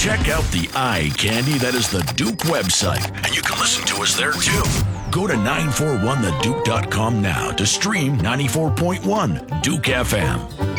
Check out the eye candy that is the Duke website, and you can listen to us there too. Go to 941theduke.com now to stream 94.1 Duke FM.